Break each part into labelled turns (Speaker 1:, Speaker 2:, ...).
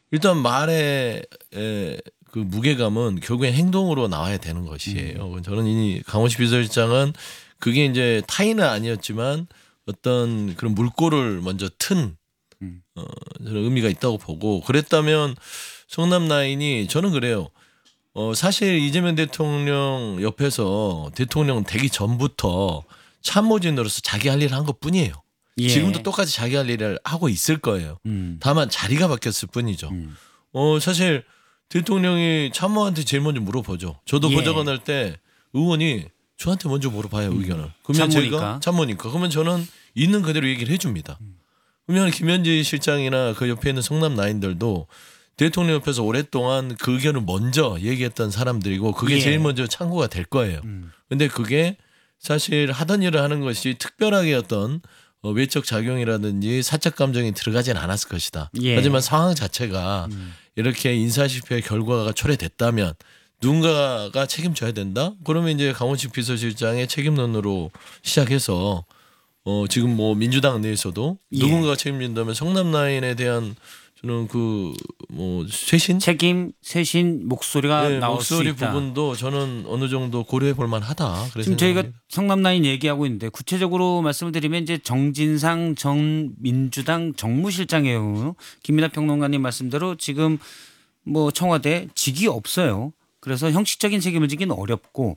Speaker 1: 일단 말의 그 무게감은 결국엔 행동으로 나와야 되는 것이에요. 저는 이 강원식 비서실장은 그게 이제 타인은 아니었지만 어떤 그런 물꼬를 먼저 튼 저는 의미가 있다고 보고 그랬다면 성남 라인이 저는 그래요. 사실 이재명 대통령 옆에서 대통령 되기 전부터 참모진으로서 자기 할 일을 한 것뿐이에요.
Speaker 2: 예.
Speaker 1: 지금도 똑같이 자기 할 일을 하고 있을 거예요. 다만 자리가 바뀌었을 뿐이죠. 사실 대통령이 참모한테 제일 먼저 물어보죠. 저도
Speaker 2: 예.
Speaker 1: 보좌관 할 때 의원이 저한테 먼저 물어봐요 의견을. 그러면
Speaker 2: 참모니까.
Speaker 1: 제가 참모니까. 그러면 저는 있는 그대로 얘기를 해줍니다. 그러면 김현지 실장이나 그 옆에 있는 성남 라인들도 대통령 옆에서 오랫동안 그 의견을 먼저 얘기했던 사람들이고 그게
Speaker 2: 예.
Speaker 1: 제일 먼저 참고가 될 거예요. 근데 그게 사실 하던 일을 하는 것이 특별하게 어떤 외적 작용이라든지 사적 감정이 들어가진 않았을 것이다.
Speaker 2: 예.
Speaker 1: 하지만 상황 자체가 이렇게 인사실패의 결과가 초래됐다면 누군가가 책임져야 된다. 그러면 이제 강원식 비서실장의 책임론으로 시작해서 지금 뭐 민주당 내에서도
Speaker 2: 예.
Speaker 1: 누군가가 책임진다면 성남 라인에 대한 저는 그 뭐 쇄신
Speaker 2: 쇄신 목소리가
Speaker 1: 네,
Speaker 2: 나올 수
Speaker 1: 목소리
Speaker 2: 있다.
Speaker 1: 부분도 저는 어느 정도 고려해 볼 만하다. 그래서
Speaker 2: 지금 저희가 성남 라인 얘기하고 있는데 구체적으로 말씀을 드리면 이제 정진상 전 민주당 정무실장이에요. 김민하 평론가님 말씀대로 지금 뭐 청와대 직이 없어요. 그래서 형식적인 책임을 지기는 어렵고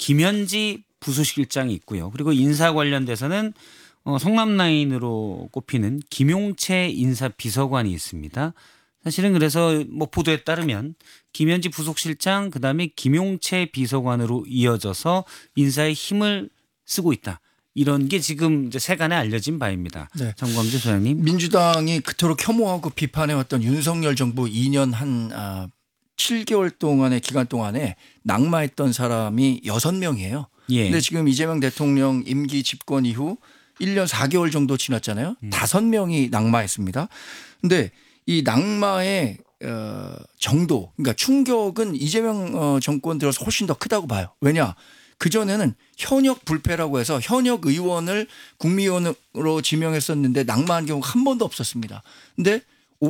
Speaker 2: 김현지 부수실장이 있고요. 그리고 인사 관련돼서는 성남 라인으로 꼽히는 김용채 인사비서관이 있습니다. 사실은 그래서 뭐 보도에 따르면 김현지 부속실장 그다음에 김용채 비서관으로 이어져서 인사에 힘을 쓰고 있다. 이런 게 지금 이제 세간에 알려진 바입니다.
Speaker 3: 네.
Speaker 2: 정광재 소장님.
Speaker 3: 민주당이 그토록 혐오하고 비판해왔던 윤석열 정부 2년 한 7개월 동안의 기간 동안에 낙마했던 사람이 6명이에요.
Speaker 2: 예.
Speaker 3: 근데 지금 이재명 대통령 임기 집권 이후 1년 4개월 정도 지났잖아요. 5명이 낙마했습니다. 근데 이 낙마의 정도, 그러니까 충격은 이재명 정권 들어서 훨씬 더 크다고 봐요. 왜냐? 그전에는 현역 불패라고 해서 현역 의원을 국무위원으로 지명했었는데 낙마한 경우가 한 번도 없었습니다. 근데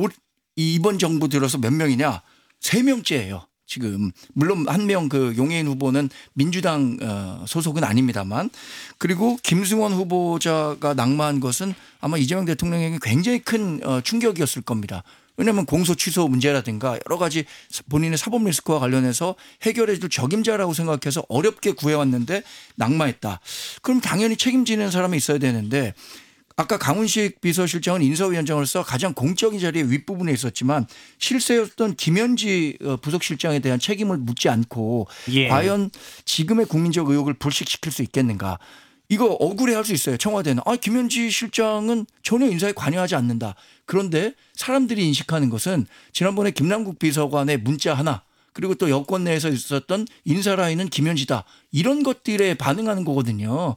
Speaker 3: 이번 정부 들어서 몇 명이냐? 3명째예요. 지금 물론 한 명 그 용해인 후보는 민주당 소속은 아닙니다만 그리고 김승원 후보자가 낙마한 것은 아마 이재명 대통령에게 굉장히 큰 충격이었을 겁니다. 왜냐하면 공소 취소 문제라든가 여러 가지 본인의 사법 리스크와 관련해서 해결해 줄 적임자라고 생각해서 어렵게 구해왔는데 낙마했다. 그럼 당연히 책임지는 사람이 있어야 되는데 아까 강훈식 비서실장은 인사위원장으로서 가장 공적인 자리에 윗부분에 있었지만 실세였던 김현지 부속실장에 대한 책임을 묻지 않고
Speaker 2: 예.
Speaker 3: 과연 지금의 국민적 의혹을 불식시킬 수 있겠는가. 이거 억울해할 수 있어요. 청와대는. 김현지 실장은 전혀 인사에 관여하지 않는다. 그런데 사람들이 인식하는 것은 지난번에 김남국 비서관의 문자 하나 그리고 또 여권 내에서 있었던 인사 라인은 김현지다. 이런 것들에 반응하는 거거든요.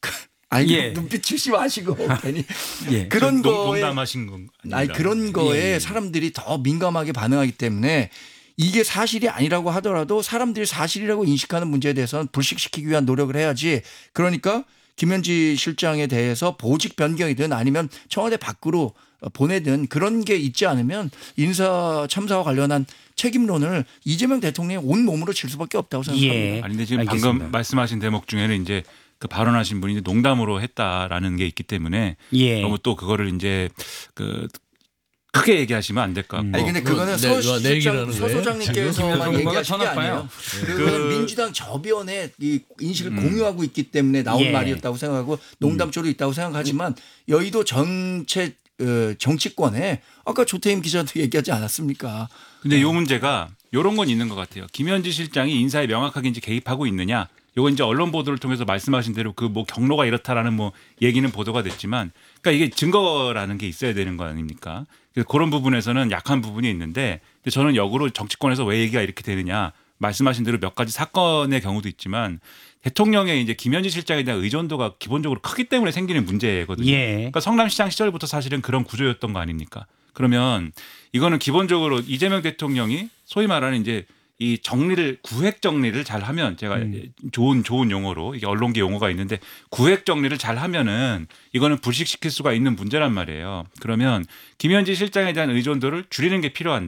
Speaker 2: 예.
Speaker 3: 눈빛 치지 마시고 괜히
Speaker 2: 예.
Speaker 3: 그런 거에
Speaker 4: 농담하신 건 아니라.
Speaker 3: 그런 거에
Speaker 2: 예.
Speaker 3: 사람들이 더 민감하게 반응하기 때문에 이게 사실이 아니라고 하더라도 사람들이 사실이라고 인식하는 문제에 대해서는 불식시키기 위한 노력을 해야지. 그러니까 김현지 실장에 대해서 보직 변경이든 아니면 청와대 밖으로 보내든 그런 게 있지 않으면 인사 참사와 관련한 책임론을 이재명 대통령이 온 몸으로 질 수밖에 없다고 생각합니다.
Speaker 2: 예.
Speaker 4: 아니 근데 지금
Speaker 2: 알겠습니다.
Speaker 4: 방금 말씀하신 대목 중에는 이제 그 발언하신 분이 이제 농담으로 했다라는 게 있기 때문에
Speaker 2: 예.
Speaker 4: 너무 또 그거를 이제 그 크게 얘기하시면 안 될 것 같고.
Speaker 3: 아니 근데 그거는
Speaker 1: 내 얘기를 하는
Speaker 3: 서
Speaker 1: 거예요?
Speaker 3: 소장님께서만 얘기하신 게 아니에요. 그거는 민주당 저변에 이 인식을 공유하고 있기 때문에 나온
Speaker 2: 예.
Speaker 3: 말이었다고 생각하고 농담조로 있다고 생각하지만 여의도 전체 정치권에 아까 조태임 기자도 얘기하지 않았습니까?
Speaker 4: 근데 이 문제가 이런 건 있는 것 같아요. 김현지 실장이 인사에 명확하게 이제 개입하고 있느냐. 이건 이제 언론 보도를 통해서 말씀하신 대로 그 뭐 경로가 이렇다라는 뭐 얘기는 보도가 됐지만, 그러니까 이게 증거라는 게 있어야 되는 거 아닙니까? 그래서 그런 부분에서는 약한 부분이 있는데, 근데 저는 역으로 정치권에서 왜 얘기가 이렇게 되느냐, 말씀하신 대로 몇 가지 사건의 경우도 있지만 대통령의 이제 김현지 실장에 대한 의존도가 기본적으로 크기 때문에 생기는 문제거든요.
Speaker 2: 예.
Speaker 4: 그러니까 성남시장 시절부터 사실은 그런 구조였던 거 아닙니까? 그러면 이거는 기본적으로 이재명 대통령이 소위 말하는 이제 이 정리를 구획 정리를 잘 하면, 제가 좋은 용어로 이게 언론계 용어가 있는데, 구획 정리를 잘 하면은 이거는 불식시킬 수가 있는 문제란 말이에요. 그러면 김현지 실장에 대한 의존도를 줄이는 게 필요한데,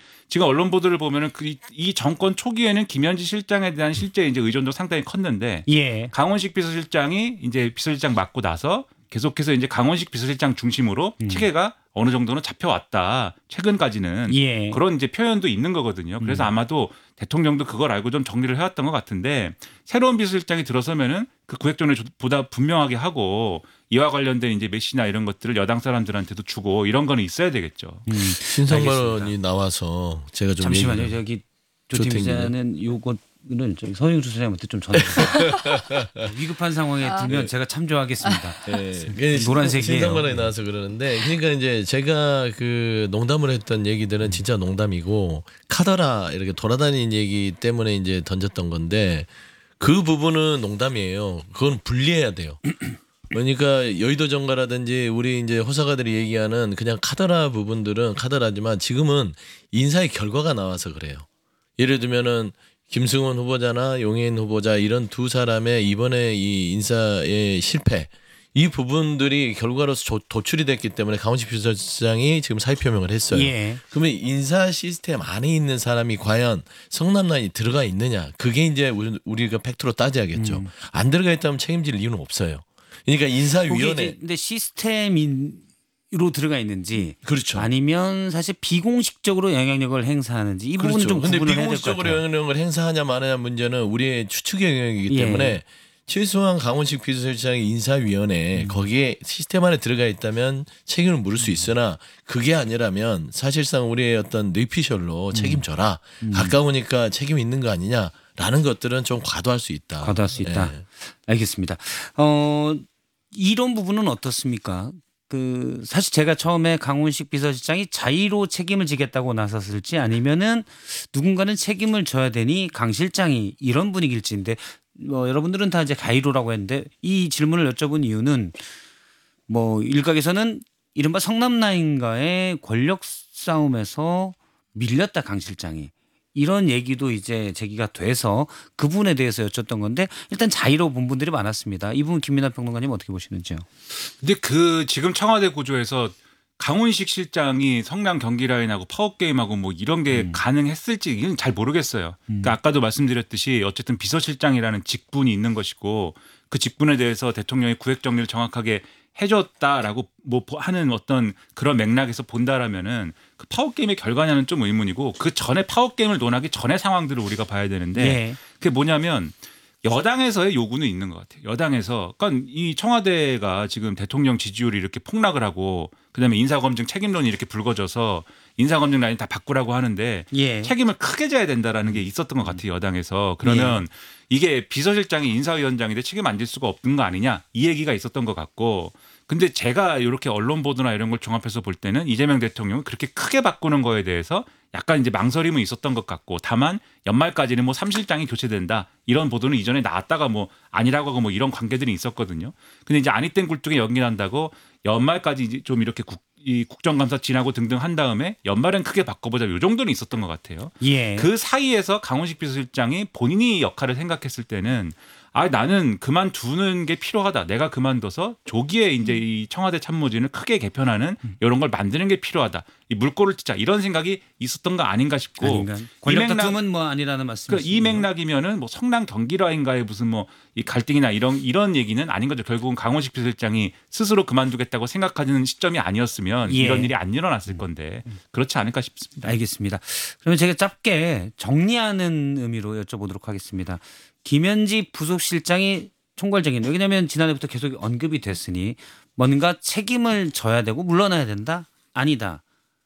Speaker 4: 지금 언론 보도를 보면은 이 정권 초기에는 김현지 실장에 대한 실제 이제 의존도 상당히 컸는데
Speaker 2: 예.
Speaker 4: 강원식 비서실장이 이제 비서실장 맡고 나서 계속해서 이제 강원식 비서실장 중심으로 체계가 어느 정도는 잡혀왔다. 최근까지는
Speaker 2: 예.
Speaker 4: 그런 이제 표현도 있는 거거든요. 그래서 아마도 대통령도 그걸 알고 좀 정리를 해왔던 것 같은데 새로운 비서실장이 들어서면은 그 구획전을 보다 분명하게 하고 이와 관련된 이제 메시나 이런 것들을 여당 사람들한테도 주고 이런 거는 있어야 되겠죠.
Speaker 1: 신성발언이 나와서 제가 좀
Speaker 2: 잠시만요.
Speaker 1: 얘기를-
Speaker 2: 저기 조팀
Speaker 1: 조팀
Speaker 2: 기자는 요거는 저기 서영주 소장님한테 좀 전해주세요. 위급한 상황에 들면 제가 참조하겠습니다. 노란색이에요.
Speaker 1: 신성발언이 나와서 그러는데 그러니까 이제 제가 그 농담을 했던 얘기들은 진짜 농담이고 카더라 이렇게 돌아다니는 얘기 때문에 이제 던졌던 건데 그 부분은 농담이에요. 그건 분리해야 돼요. 그러니까 여의도 정가라든지 우리 이제 호사가들이 얘기하는 그냥 카더라 부분들은 카더라지만 지금은 인사의 결과가 나와서 그래요. 예를 들면은 김승원 후보자나 용해인 후보자 이런 두 사람의 이번에 이 인사의 실패 이 부분들이 결과로서 도출이 됐기 때문에 강원식 비서실장이 지금 사의 표명을 했어요.
Speaker 2: 예.
Speaker 1: 그러면 인사 시스템 안에 있는 사람이 과연 성남 라인이 들어가 있느냐 그게 이제 우리가 팩트로 따져야겠죠. 안 들어가 있다면 책임질 이유는 없어요. 그러니까
Speaker 2: 그게
Speaker 1: 인사위원회
Speaker 2: 이제 근데 시스템으로 들어가 있는지
Speaker 1: 그렇죠.
Speaker 2: 아니면 사실 비공식적으로 영향력을 행사하는지 이 부분은
Speaker 1: 그렇죠.
Speaker 2: 좀
Speaker 1: 근데
Speaker 2: 구분을 해야 될 것
Speaker 1: 비공식적으로
Speaker 2: 같아요.
Speaker 1: 영향력을 행사하냐 마느냐 문제는 우리의 추측의 영역이기
Speaker 2: 예.
Speaker 1: 때문에 최소한 강원식 비서실장의 인사위원회 거기에 시스템 안에 들어가 있다면 책임을 물을 수 있으나 그게 아니라면 사실상 우리의 어떤 뇌피셜로 책임져라. 가까우니까 책임이 있는 거 아니냐라는 것들은 좀 과도할 수 있다.
Speaker 2: 과도할 수 있다.
Speaker 1: 예.
Speaker 2: 알겠습니다. 이런 부분은 어떻습니까? 그 사실 제가 처음에 강훈식 비서실장이 자의로 책임을 지겠다고 나섰을지 아니면은 누군가는 책임을 져야 되니 강 실장이 이런 분위기일지인데 여러분들은 다 이제 가의로라고 했는데 이 질문을 여쭤본 이유는 뭐 일각에서는 이른바 성남라인과의 권력 싸움에서 밀렸다 강 실장이 이런 얘기도 이제 제기가 돼서 그 부분에 대해서 여쭸던 건데 일단 자의로 본 분들이 많았습니다. 이 부분 김민하 평론가님 어떻게 보시는지요?
Speaker 4: 근데 그 지금 청와대 구조에서 강훈식 실장이 성남 경기 라인하고 파워게임하고 뭐 이런 게 가능했을지 이건 잘 모르겠어요. 그러니까 아까도 말씀드렸듯이 어쨌든 비서실장이라는 직분이 있는 것이고 그 직분에 대해서 대통령이 구획 정리를 정확하게 해줬다라고 뭐 하는 어떤 그런 맥락에서 본다라면은 그 파워게임의 결과냐는 좀 의문이고 그 전에 파워게임을 논하기 전에 상황들을 우리가 봐야 되는데
Speaker 2: 예.
Speaker 4: 그게 뭐냐면 여당에서의 요구는 있는 것 같아요. 여당에서 그러니까 이 청와대가 지금 대통령 지지율이 이렇게 폭락을 하고 그다음에 인사검증 책임론이 이렇게 불거져서 인사검증 라인 다 바꾸라고 하는데
Speaker 2: 예.
Speaker 4: 책임을 크게 져야 된다라는 게 있었던 것 같아요. 여당에서. 그러면 이게 비서실장이 인사위원장인데 책임 안 질 수가 없는 거 아니냐 이 얘기가 있었던 것 같고 근데 제가 이렇게 언론 보도나 이런 걸 종합해서 볼 때는 이재명 대통령은 그렇게 크게 바꾸는 거에 대해서 약간 이제 망설임은 있었던 것 같고 다만 연말까지는 뭐 3실장이 교체된다 이런 보도는 이전에 나왔다가 뭐 아니라고 하고 뭐 이런 관계들이 있었거든요. 근데 이제 아니땐 굴뚝에 연기난다고 연말까지 이제 좀 이렇게 이 국정감사 지나고 등등 한 다음에 연말엔 크게 바꿔보자 요 정도는 있었던 것 같아요.
Speaker 2: 예.
Speaker 4: 그 사이에서 강훈식 비서실장이 본인이 역할을 생각했을 때는 나는 그만두는 게 필요하다. 내가 그만둬서 조기에 이제 이 청와대 참모진을 크게 개편하는 이런 걸 만드는 게 필요하다. 이 물꼬를 트자 이런 생각이 있었던 거 아닌가 싶고
Speaker 2: 아닌가. 권력 다툼은 뭐 아니라는 말씀이시죠.
Speaker 4: 이 맥락이면은 뭐 성남 경기라인가의 무슨 뭐 이 갈등이나 이런 얘기는 아닌 거죠. 결국은 강원식 비서실장이 스스로 그만두겠다고 생각하는 시점이 아니었으면
Speaker 2: 예.
Speaker 4: 이런 일이 안 일어났을 건데 그렇지 않을까 싶습니다.
Speaker 2: 알겠습니다. 그러면 제가 짧게 정리하는 의미로 여쭤보도록 하겠습니다. 김현지 부속실장이 총괄적인 왜냐하면 지난해부터 계속 언급이 됐으니 뭔가 책임을 져야 되고 물러나야 된다? 아니다.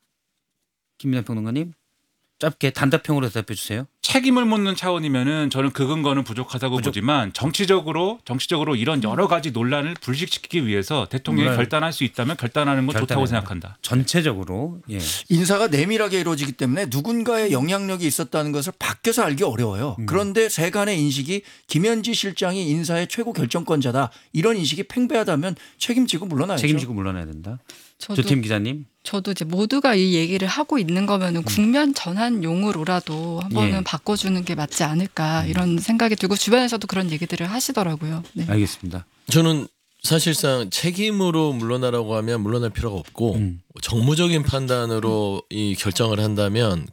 Speaker 2: 김민하 평론가님 짧게 단답형으로 대답해 주세요.
Speaker 4: 책임을 묻는 차원이면은 저는 그 근거는 부족하다고 보지만 정치적으로 이런 여러 가지 논란을 불식시키기 위해서 대통령이 결단할 수 있다면 결단하는 건 좋다고 생각한다.
Speaker 2: 전체적으로 예.
Speaker 3: 인사가 내밀하게 이루어지기 때문에 누군가의 영향력이 있었다는 것을 밖에서 알기 어려워요. 그런데 세간의 인식이 김현지 실장이 인사의 최고 결정권자다. 이런 인식이 팽배하다면 책임지고 물러나야죠.
Speaker 2: 책임지고 물러나야 된다.
Speaker 5: 저도
Speaker 2: 조팀 기자님.
Speaker 5: 저도 이제 모두가 이 얘기를 하고 있는 거면은 국면 전환용으로라도 한번은
Speaker 2: 예.
Speaker 5: 바꿔주는 게 맞지 않을까 이런 생각이 들고 주변에서도 그런 얘기들을 하시더라고요. 네.
Speaker 2: 알겠습니다.
Speaker 1: 저는 사실상 책임으로 물러나라고 하면 물러날 필요가 없고 정무적인 판단으로 이 결정을 한다면